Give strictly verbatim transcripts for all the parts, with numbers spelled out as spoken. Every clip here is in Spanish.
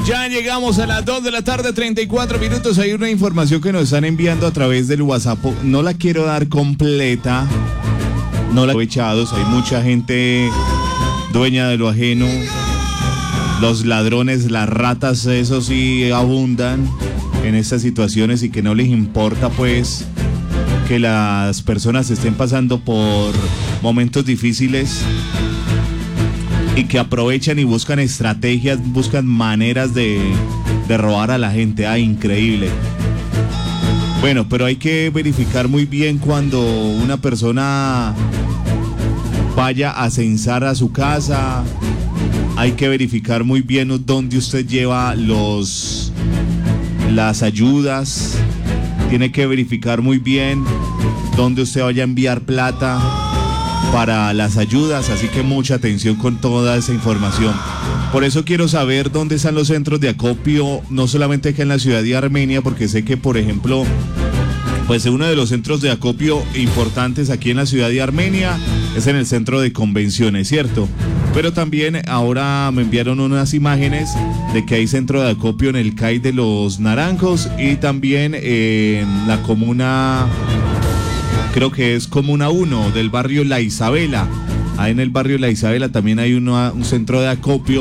ya llegamos a las dos de la tarde, treinta y cuatro minutos. Hay una información que nos están enviando a través del WhatsApp. No la quiero dar completa. No la he echado. Hay mucha gente dueña de lo ajeno. Los ladrones, las ratas, eso sí abundan en estas situaciones y que no les importa pues que las personas estén pasando por momentos difíciles y que aprovechan y buscan estrategias, buscan maneras de, de robar a la gente. Ah, increíble. Bueno, pero hay que verificar muy bien cuando una persona vaya a censar a su casa. Hay que verificar muy bien dónde usted lleva los las ayudas. Tiene que verificar muy bien dónde usted vaya a enviar plata para las ayudas, así que mucha atención con toda esa información. Por eso quiero saber dónde están los centros de acopio, no solamente acá en la ciudad de Armenia, porque sé que, por ejemplo, pues uno de los centros de acopio importantes aquí en la ciudad de Armenia es en el centro de convenciones, ¿cierto? Pero también ahora me enviaron unas imágenes de que hay centro de acopio en el C A I de Los Naranjos y también en la comuna, creo que es comuna uno del barrio La Isabela. Ahí en el barrio La Isabela también hay uno, un centro de acopio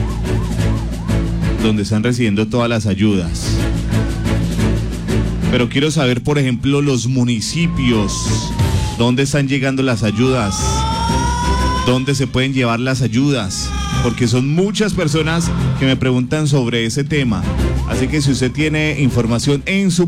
donde están recibiendo todas las ayudas. Pero quiero saber, por ejemplo, los municipios, dónde están llegando las ayudas, dónde se pueden llevar las ayudas, porque son muchas personas que me preguntan sobre ese tema. Así que si usted tiene información en su